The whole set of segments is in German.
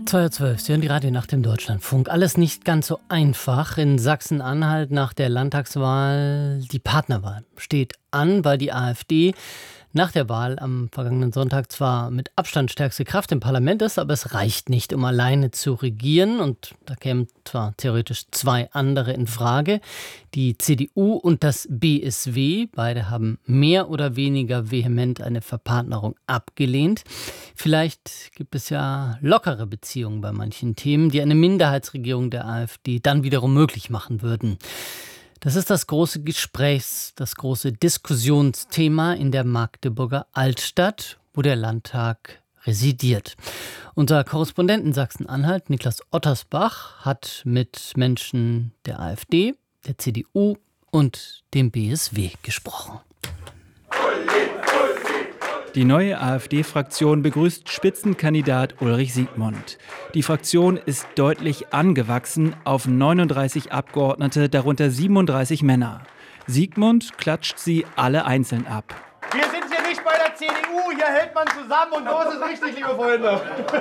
2:12 Uhr, Sie hören die Radionacht im Deutschlandfunk. Alles nicht ganz so einfach. In Sachsen-Anhalt nach der Landtagswahl die Partnerwahl steht an, weil die AfD nach der Wahl am vergangenen Sonntag zwar mit Abstand stärkste Kraft im Parlament ist, aber es reicht nicht, um alleine zu regieren. Und da kämen zwar theoretisch zwei andere in Frage, die CDU und das BSW. Beide haben mehr oder weniger vehement eine Verpartnerung abgelehnt. Vielleicht gibt es ja lockere Beziehungen bei manchen Themen, die eine Minderheitsregierung der AfD dann wiederum möglich machen würden. Das ist das große das große Diskussionsthema in der Magdeburger Altstadt, wo der Landtag residiert. Unser Korrespondent in Sachsen-Anhalt, Niklas Ottersbach, hat mit Menschen der AfD, der CDU und dem BSW gesprochen. Die neue AfD-Fraktion begrüßt Spitzenkandidat Ulrich Siegmund. Die Fraktion ist deutlich angewachsen auf 39 Abgeordnete, darunter 37 Männer. Siegmund klatscht sie alle einzeln ab. Wir sind hier nicht bei der CDU, hier hält man zusammen und los ist richtig, liebe Freunde.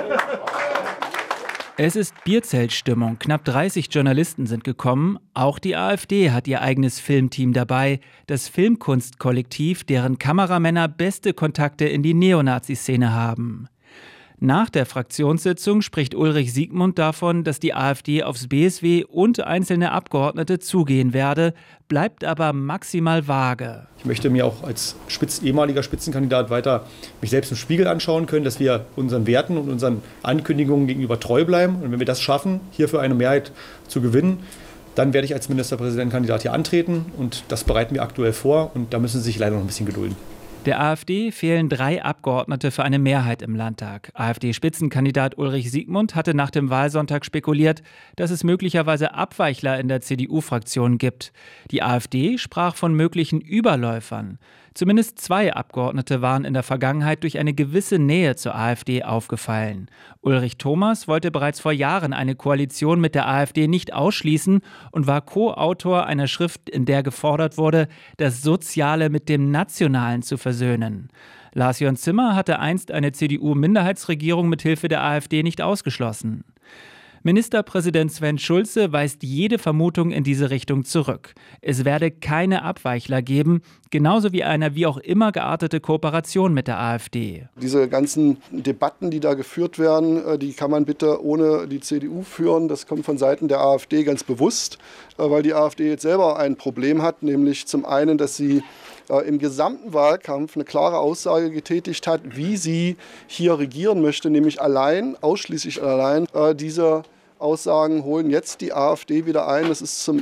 Es ist Bierzeltstimmung. Knapp 30 Journalisten sind gekommen. Auch die AfD hat ihr eigenes Filmteam dabei. Das Filmkunstkollektiv, deren Kameramänner beste Kontakte in die Neonazi-Szene haben. Nach der Fraktionssitzung spricht Ulrich Siegmund davon, dass die AfD aufs BSW und einzelne Abgeordnete zugehen werde, bleibt aber maximal vage. Ich möchte mir auch als ehemaliger Spitzenkandidat weiter mich selbst im Spiegel anschauen können, dass wir unseren Werten und unseren Ankündigungen gegenüber treu bleiben. Und wenn wir das schaffen, hier für eine Mehrheit zu gewinnen, dann werde ich als Ministerpräsidentenkandidat hier antreten. Und das bereiten wir aktuell vor. Und da müssen Sie sich leider noch ein bisschen gedulden. Der AfD fehlen 3 Abgeordnete für eine Mehrheit im Landtag. AfD-Spitzenkandidat Ulrich Siegmund hatte nach dem Wahlsonntag spekuliert, dass es möglicherweise Abweichler in der CDU-Fraktion gibt. Die AfD sprach von möglichen Überläufern. Zumindest 2 Abgeordnete waren in der Vergangenheit durch eine gewisse Nähe zur AfD aufgefallen. Ulrich Thomas wollte bereits vor Jahren eine Koalition mit der AfD nicht ausschließen und war Co-Autor einer Schrift, in der gefordert wurde, das Soziale mit dem Nationalen zu versöhnen. Lars-Jörn Zimmer hatte einst eine CDU-Minderheitsregierung mit Hilfe der AfD nicht ausgeschlossen. Ministerpräsident Sven Schulze weist jede Vermutung in diese Richtung zurück. Es werde keine Abweichler geben, genauso wie eine wie auch immer geartete Kooperation mit der AfD. Diese ganzen Debatten, die da geführt werden, die kann man bitte ohne die CDU führen. Das kommt von Seiten der AfD ganz bewusst, weil die AfD jetzt selber ein Problem hat, nämlich zum einen, dass sie im gesamten Wahlkampf eine klare Aussage getätigt hat, wie sie hier regieren möchte, nämlich ausschließlich allein. Diese Aussagen holen jetzt die AfD wieder ein. Das ist zum